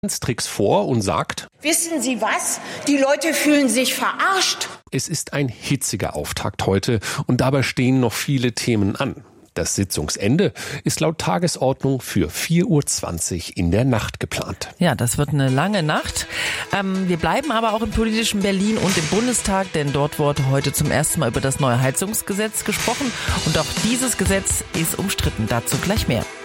Tricks vor und sagt: Wissen Sie was? Die Leute fühlen sich verarscht. Es ist ein hitziger Auftakt heute und dabei stehen noch viele Themen an. Das Sitzungsende ist laut Tagesordnung für 4:20 Uhr in der Nacht geplant. Ja, das wird eine lange Nacht. Wir bleiben aber auch im politischen Berlin und im Bundestag, denn dort wurde heute zum ersten Mal über das neue Heizungsgesetz gesprochen. Und auch dieses Gesetz ist umstritten. Dazu gleich mehr.